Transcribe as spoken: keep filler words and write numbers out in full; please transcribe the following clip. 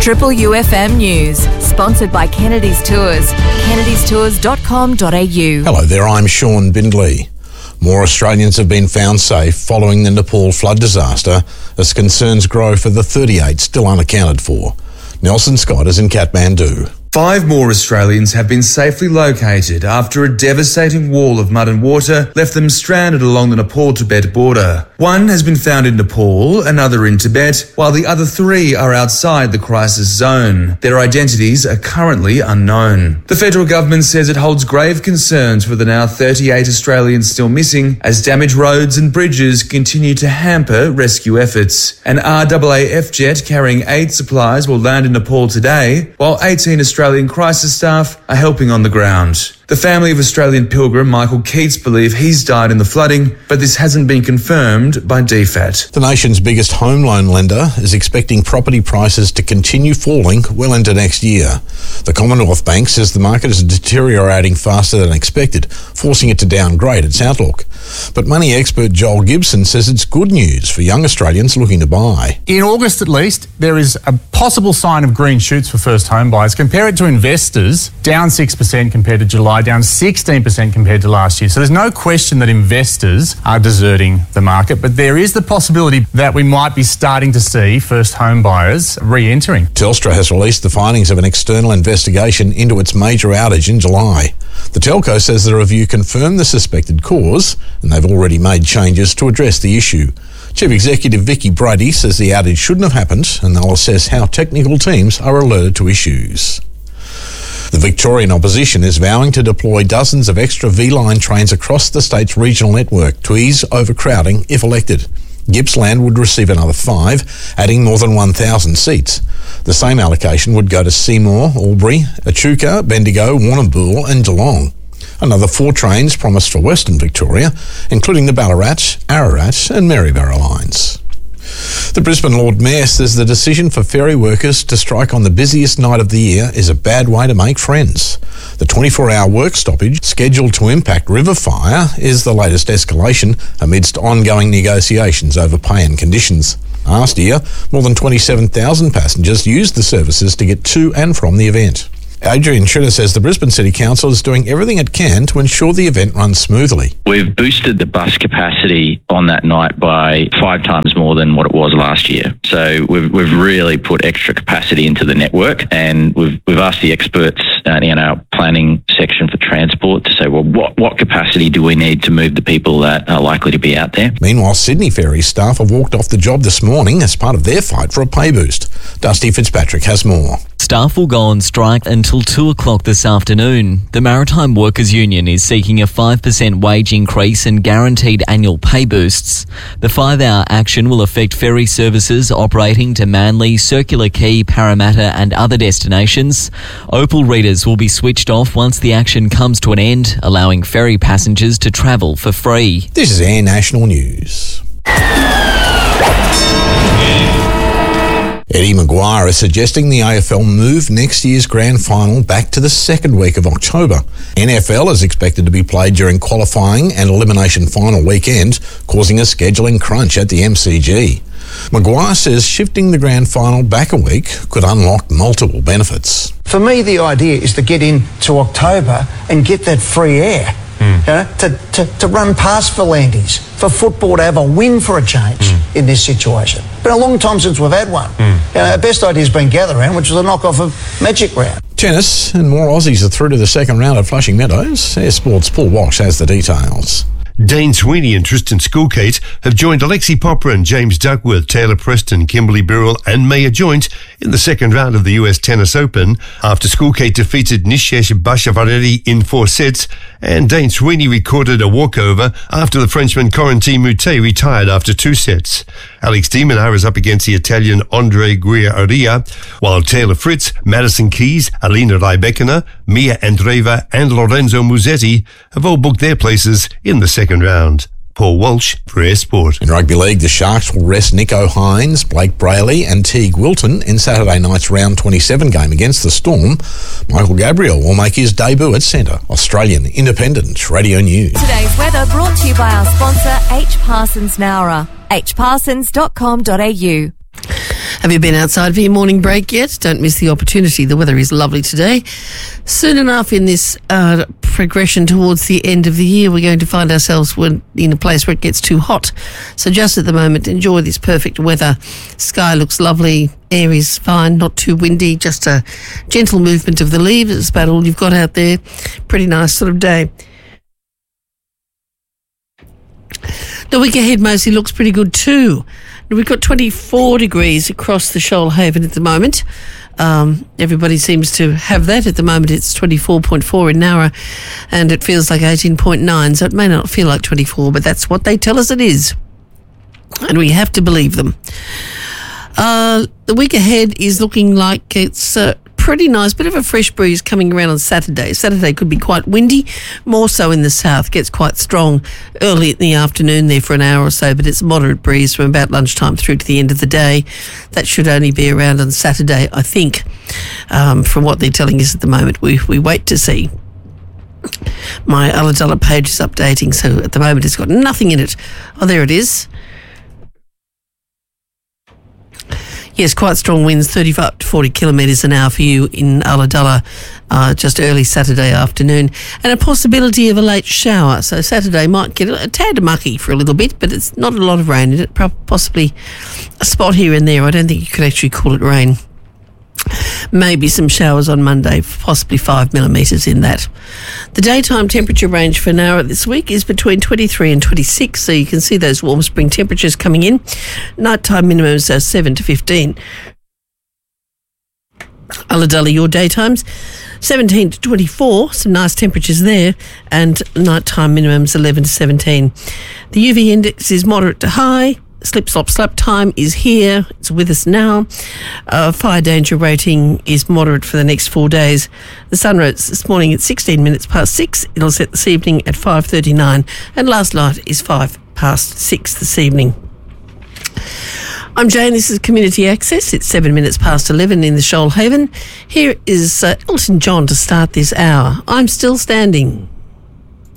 Triple U F M News, sponsored by Kennedy's Tours, kennedys tours dot com dot a u. Hello there, I'm Sean Bindley. More Australians have been found safe following the Nepal flood disaster as concerns grow for the thirty-eight still unaccounted for. Nelson Scott is in Kathmandu. Five more Australians have been safely located after a devastating wall of mud and water left them stranded along the Nepal-Tibet border. One has been found in Nepal, another in Tibet, while the other three are outside the crisis zone. Their identities are currently unknown. The federal government says it holds grave concerns for the now thirty-eight Australians still missing as damaged roads and bridges continue to hamper rescue efforts. An R A A F jet carrying aid supplies will land in Nepal today, while eighteen Australian Australian crisis staff are helping on the ground. The family of Australian pilgrim Michael Keats believe he's died in the flooding, but this hasn't been confirmed by D F A T. The nation's biggest home loan lender is expecting property prices to continue falling well into next year. The Commonwealth Bank says the market is deteriorating faster than expected, forcing it to downgrade its outlook. But money expert Joel Gibson says it's good news for young Australians looking to buy. In August at least, there is a possible sign of green shoots for first home buyers. Compare it to investors, down six percent compared to July, down sixteen percent compared to last year. So there's no question that investors are deserting the market, but there is the possibility that we might be starting to see first home buyers re-entering. Telstra has released the findings of an external investigation into its major outage in July. The telco says the review confirmed the suspected cause, and they've already made changes to address the issue. Chief Executive Vicky Brady says the outage shouldn't have happened, and they'll assess how technical teams are alerted to issues. The Victorian opposition is vowing to deploy dozens of extra V-Line trains across the state's regional network to ease overcrowding if elected. Gippsland would receive another five, adding more than one thousand seats. The same allocation would go to Seymour, Albury, Echuca, Bendigo, Warrnambool and Geelong. Another four trains promised for Western Victoria, including the Ballarat, Ararat and Maryborough lines. The Brisbane Lord Mayor says the decision for ferry workers to strike on the busiest night of the year is a bad way to make friends. The twenty-four hour work stoppage scheduled to impact River Fire is the latest escalation amidst ongoing negotiations over pay and conditions. Last year, more than twenty-seven thousand passengers used the services to get to and from the event. Adrian Schritter says the Brisbane City Council is doing everything it can to ensure the event runs smoothly. We've boosted the bus capacity on that night by five times more than what it was last year. So we've we've really put extra capacity into the network, and we've we've asked the experts uh, in our planning section for transport to say, well, what, what capacity do we need to move the people that are likely to be out there? Meanwhile, Sydney Ferries staff have walked off the job this morning as part of their fight for a pay boost. Dusty Fitzpatrick has more. Staff will go on strike until two o'clock this afternoon. The Maritime Workers Union is seeking a five percent wage increase and guaranteed annual pay boosts. The five-hour action will affect ferry services operating to Manly, Circular Quay, Parramatta and other destinations. Opal readers will be switched off once the action comes to an end, allowing ferry passengers to travel for free. This is Air National News. Eddie Maguire is suggesting the A F L move next year's grand final back to the second week of October. N F L is expected to be played during qualifying and elimination final weekend, causing a scheduling crunch at the M C G. Maguire says shifting the grand final back a week could unlock multiple benefits. For me, the idea is to get into October and get that free air. Mm. You know, to, to, to run past Volandes, for football to have a win for a change mm. in this situation. Been a long time since we've had one. Mm. You know, our best idea has been Gather Round, which was a knockoff of Magic Round. Tennis, and more Aussies are through to the second round at Flushing Meadows. Air Sports' Paul Walsh has the details. Dane Sweeney and Tristan Schoolgate have joined Alexi Popper and James Duckworth, Taylor Preston, Kimberly Birrell and Maya Joint in the second round of the U S Tennis Open after Schoolgate defeated Nishesh Bashavaredi in four sets, and Dane Sweeney recorded a walkover after the Frenchman Corentin Moutet retired after two sets. Alex de Minaur is up against the Italian Andre Guerra, while Taylor Fritz, Madison Keys, Alina Rybakina, Mia Andreeva and Lorenzo Musetti have all booked their places in the second round. Paul Walsh for Air Sport. In rugby league, the Sharks will rest Nico Hines, Blake Brayley and Teague Wilton in Saturday night's round twenty-seven game against the Storm. Michael Gabriel will make his debut at centre. Australian Independent Radio News. Today's weather brought to you by our sponsor H Parsons Nowra, h parsons dot com dot a u. Have you been outside for your morning break yet? Don't miss the opportunity. The weather is lovely today. Soon enough in this uh, progression towards the end of the year, we're going to find ourselves in a place where it gets too hot. So just at the moment, enjoy this perfect weather. Sky looks lovely. Air is fine, not too windy. Just a gentle movement of the leaves. It's about all you've got out there. Pretty nice sort of day. The week ahead mostly looks pretty good too. We've got twenty-four degrees across the Shoalhaven at the moment. Um, everybody seems to have that. At the moment it's twenty-four point four in Nowra and it feels like eighteen point nine, so it may not feel like twenty-four, but that's what they tell us it is. And we have to believe them. Uh, the week ahead is looking like it's uh, pretty nice. Bit of a fresh breeze coming around on Saturday. Saturday could be quite windy, more so in the south. Gets quite strong early in the afternoon there for an hour or so, but it's a moderate breeze from about lunchtime through to the end of the day. That should only be around on Saturday, I think, um, from what they're telling us at the moment. We, we wait to see. My Ulladulla page is updating, so at the moment it's got nothing in it. Oh, there it is. Yes, quite strong winds, thirty-five to forty kilometres an hour for you in Ulladulla, uh, just early Saturday afternoon. And a possibility of a late shower. So Saturday might get a, a tad mucky for a little bit, but it's not a lot of rain in it. Possibly a spot here and there. I don't think you could actually call it rain. Maybe some showers on Monday, possibly five millimetres in that. The daytime temperature range for Nowra this week is between twenty-three and twenty-six, so you can see those warm spring temperatures coming in. Nighttime minimums are seven to fifteen. Ulladulla, your daytimes, seventeen to twenty-four, some nice temperatures there, and nighttime minimums eleven to seventeen. The U V index is moderate to high. Slip, slop, slap time is here. It's with us now. Uh, fire danger rating is moderate for the next four days. The sun rose this morning at sixteen minutes past six. It'll set this evening at five thirty-nine. And last night is five past six this evening. I'm Jane. This is Community Access. It's seven minutes past eleven in the Shoalhaven. Here is uh, Elton John to start this hour. I'm Still Standing.